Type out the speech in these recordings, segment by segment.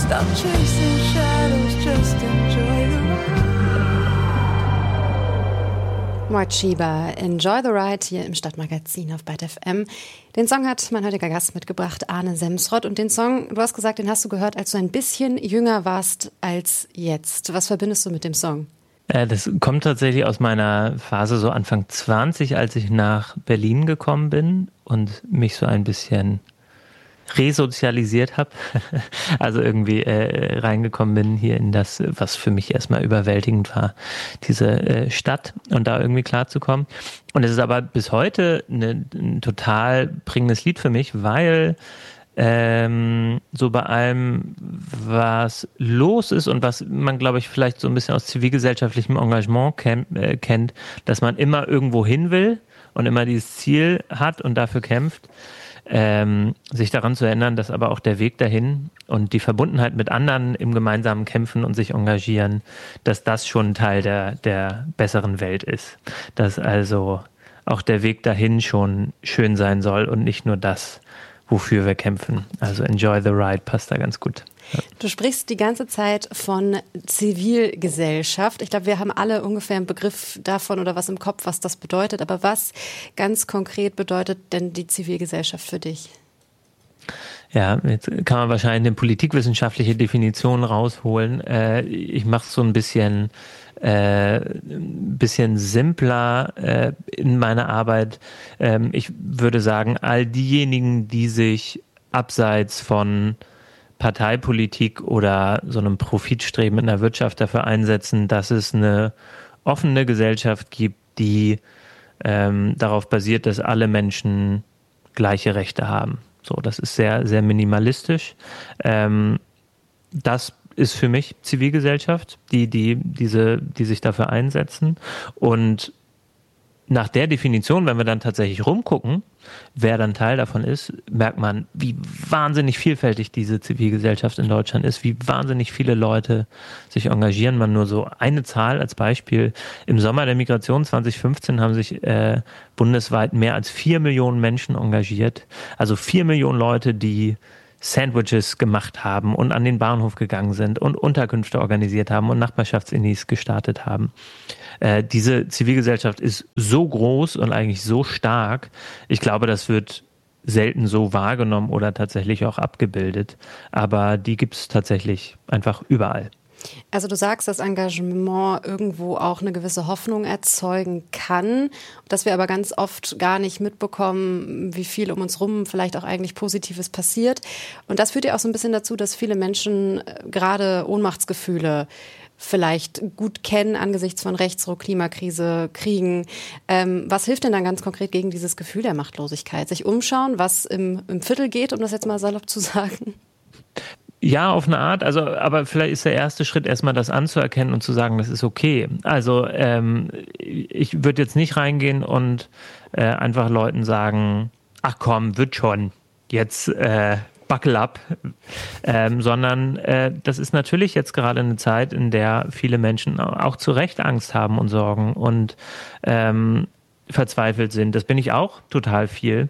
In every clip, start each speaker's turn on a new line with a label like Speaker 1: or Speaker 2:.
Speaker 1: Stop chasing shadows, just enjoy the ride.
Speaker 2: Mort Schieber, Enjoy the Ride hier im Stadtmagazin auf Byte FM. Den Song hat mein heutiger Gast mitgebracht, Arne Semsrott. Und den Song, du hast gesagt, den hast du gehört, als du ein bisschen jünger warst als jetzt. Was verbindest du mit dem Song?
Speaker 3: Das kommt tatsächlich aus meiner Phase so Anfang 20, als ich nach Berlin gekommen bin und mich so ein bisschen resozialisiert habe. Also irgendwie reingekommen bin hier in das, was für mich erstmal überwältigend war, diese Stadt und da irgendwie klarzukommen. Und es ist aber bis heute ein total prägendes Lied für mich, weil so bei allem, was los ist und was man, glaube ich, vielleicht so ein bisschen aus zivilgesellschaftlichem Engagement kennt, dass man immer irgendwo hin will und immer dieses Ziel hat und dafür kämpft, sich daran zu erinnern, dass aber auch der Weg dahin und die Verbundenheit mit anderen im gemeinsamen Kämpfen und sich engagieren, dass das schon ein Teil der besseren Welt ist. Dass also auch der Weg dahin schon schön sein soll und nicht nur das, wofür wir kämpfen. Also Enjoy the Ride passt da ganz gut. Ja.
Speaker 2: Du sprichst die ganze Zeit von Zivilgesellschaft. Ich glaube, wir haben alle ungefähr einen Begriff davon oder was im Kopf, was das bedeutet. Aber was ganz konkret bedeutet denn die Zivilgesellschaft für dich?
Speaker 3: Ja, jetzt kann man wahrscheinlich eine politikwissenschaftliche Definition rausholen. Ich mache es so ein bisschen simpler in meiner Arbeit. Ich würde sagen, all diejenigen, die sich abseits von Parteipolitik oder so einem Profitstreben in der Wirtschaft dafür einsetzen, dass es eine offene Gesellschaft gibt, die darauf basiert, dass alle Menschen gleiche Rechte haben. So, das ist sehr, sehr minimalistisch. Das ist für mich Zivilgesellschaft, die sich dafür einsetzen. Und nach der Definition, wenn wir dann tatsächlich rumgucken, wer dann Teil davon ist, merkt man, wie wahnsinnig vielfältig diese Zivilgesellschaft in Deutschland ist, wie wahnsinnig viele Leute sich engagieren. Man nur so eine Zahl als Beispiel. Im Sommer der Migration 2015 haben sich bundesweit mehr als 4 Millionen Menschen engagiert. Also 4 Millionen Leute, die Sandwiches gemacht haben und an den Bahnhof gegangen sind und Unterkünfte organisiert haben und Nachbarschaftsinnis gestartet haben. Diese Zivilgesellschaft ist so groß und eigentlich so stark. Ich glaube, das wird selten so wahrgenommen oder tatsächlich auch abgebildet. Aber die gibt es tatsächlich einfach überall.
Speaker 2: Also du sagst, dass Engagement irgendwo auch eine gewisse Hoffnung erzeugen kann, dass wir aber ganz oft gar nicht mitbekommen, wie viel um uns rum vielleicht auch eigentlich Positives passiert. Und das führt ja auch so ein bisschen dazu, dass viele Menschen gerade Ohnmachtsgefühle vielleicht gut kennen angesichts von Rechtsruck, Klimakrise, Kriegen. Was hilft denn dann ganz konkret gegen dieses Gefühl der Machtlosigkeit? Sich umschauen, was im Viertel geht, um das jetzt mal salopp zu sagen?
Speaker 3: Ja, auf eine Art, also aber vielleicht ist der erste Schritt erstmal das anzuerkennen und zu sagen, das ist okay. Also ich würde jetzt nicht reingehen und einfach Leuten sagen, ach komm, wird schon, jetzt buckle up, sondern das ist natürlich jetzt gerade eine Zeit, in der viele Menschen auch zu Recht Angst haben und Sorgen und verzweifelt sind. Das bin ich auch total viel.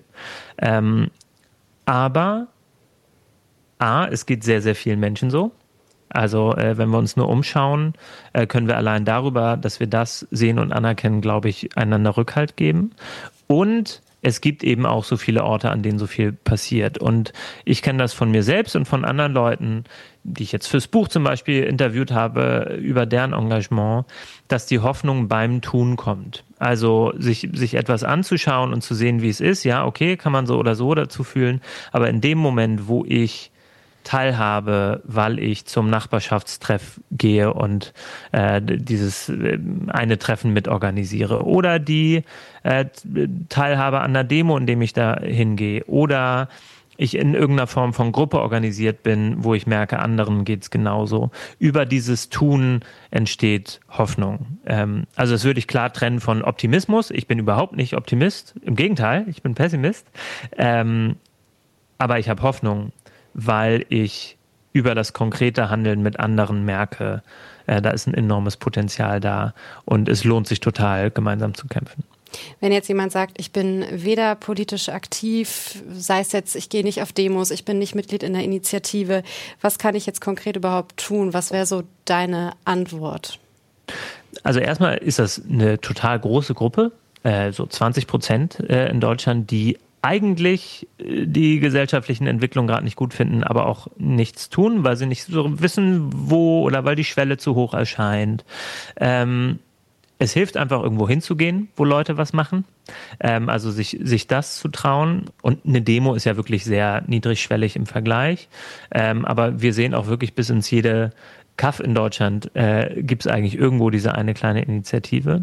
Speaker 3: Aber es geht sehr, sehr vielen Menschen so. Also wenn wir uns nur umschauen, können wir allein darüber, dass wir das sehen und anerkennen, glaube ich, einander Rückhalt geben. Und es gibt eben auch so viele Orte, an denen so viel passiert. Und ich kenne das von mir selbst und von anderen Leuten, die ich jetzt fürs Buch zum Beispiel interviewt habe, über deren Engagement, dass die Hoffnung beim Tun kommt. Also sich etwas anzuschauen und zu sehen, wie es ist. Ja, okay, kann man so oder so dazu fühlen. Aber in dem Moment, wo ich teilhabe, weil ich zum Nachbarschaftstreff gehe und dieses eine Treffen mitorganisiere oder die Teilhabe an einer Demo, indem ich da hingehe oder ich in irgendeiner Form von Gruppe organisiert bin, wo ich merke, anderen geht's genauso. Über dieses Tun entsteht Hoffnung. Also das würde ich klar trennen von Optimismus. Ich bin überhaupt nicht Optimist. Im Gegenteil, ich bin Pessimist. Aber ich habe Hoffnung, weil ich über das konkrete Handeln mit anderen merke, da ist ein enormes Potenzial da und es lohnt sich total, gemeinsam zu kämpfen.
Speaker 2: Wenn jetzt jemand sagt, ich bin weder politisch aktiv, sei es jetzt, ich gehe nicht auf Demos, ich bin nicht Mitglied in der Initiative, was kann ich jetzt konkret überhaupt tun? Was wäre so deine Antwort?
Speaker 3: Also erstmal ist das eine total große Gruppe, so 20% in Deutschland, die eigentlich die gesellschaftlichen Entwicklungen gerade nicht gut finden, aber auch nichts tun, weil sie nicht so wissen, wo oder weil die Schwelle zu hoch erscheint. Es hilft einfach, irgendwo hinzugehen, wo Leute was machen. Also sich das zu trauen. Und eine Demo ist ja wirklich sehr niedrigschwellig im Vergleich. Aber wir sehen auch wirklich bis ins jede Kaff in Deutschland gibt es eigentlich irgendwo diese eine kleine Initiative.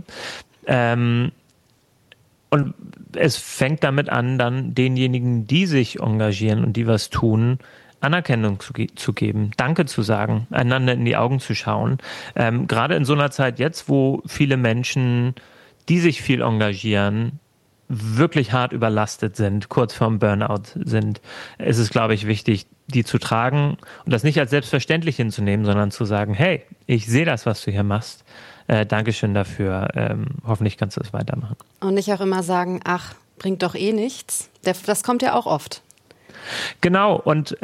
Speaker 3: Und es fängt damit an, dann denjenigen, die sich engagieren und die was tun, Anerkennung zu geben, Danke zu sagen, einander in die Augen zu schauen. Gerade in so einer Zeit jetzt, wo viele Menschen, die sich viel engagieren, wirklich hart überlastet sind, kurz vorm Burnout sind, ist es, glaube ich, wichtig, die zu tragen und das nicht als selbstverständlich hinzunehmen, sondern zu sagen, hey, ich sehe das, was du hier machst. Dankeschön dafür. Hoffentlich kannst du es weitermachen.
Speaker 2: Und nicht auch immer sagen, ach, bringt doch eh nichts. Das kommt ja auch oft.
Speaker 3: Genau, und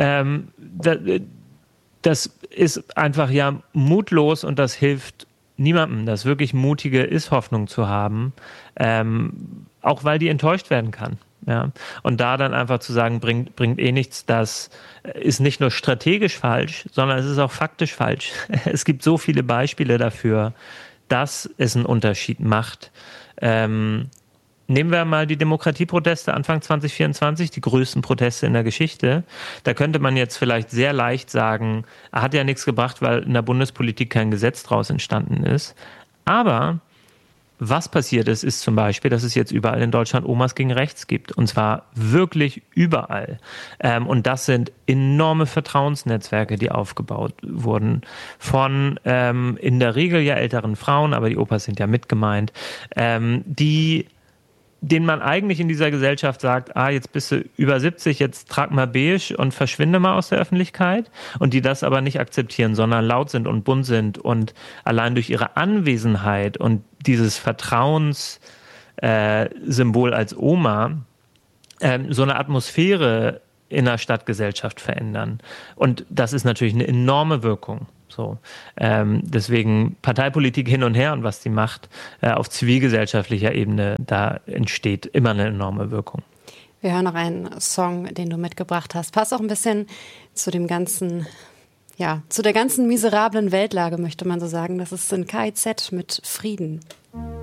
Speaker 3: das ist einfach ja mutlos und das hilft niemandem. Das wirklich Mutige ist, Hoffnung zu haben, auch weil die enttäuscht werden kann. Ja. Und da dann einfach zu sagen, bringt eh nichts, das ist nicht nur strategisch falsch, sondern es ist auch faktisch falsch. Es gibt so viele Beispiele dafür, dass es einen Unterschied macht. Nehmen wir mal die Demokratieproteste Anfang 2024, die größten Proteste in der Geschichte. Da könnte man jetzt vielleicht sehr leicht sagen, hat ja nichts gebracht, weil in der Bundespolitik kein Gesetz draus entstanden ist. Aber was passiert ist, ist zum Beispiel, dass es jetzt überall in Deutschland Omas gegen Rechts gibt. Und zwar wirklich überall. Und das sind enorme Vertrauensnetzwerke, die aufgebaut wurden. Von in der Regel ja älteren Frauen, aber die Opas sind ja mit gemeint, denen man eigentlich in dieser Gesellschaft sagt, jetzt bist du über 70, jetzt trag mal beige und verschwinde mal aus der Öffentlichkeit, und die das aber nicht akzeptieren, sondern laut sind und bunt sind und allein durch ihre Anwesenheit und dieses Vertrauenssymbol als Oma so eine Atmosphäre in der Stadtgesellschaft verändern. Und das ist natürlich eine enorme Wirkung. So, deswegen Parteipolitik hin und her und was die macht auf zivilgesellschaftlicher Ebene, da entsteht immer eine enorme Wirkung.
Speaker 2: Wir hören noch einen Song, den du mitgebracht hast. Passt auch ein bisschen zu dem ganzen, zu der ganzen miserablen Weltlage, möchte man so sagen. Das ist ein KIZ mit Frieden.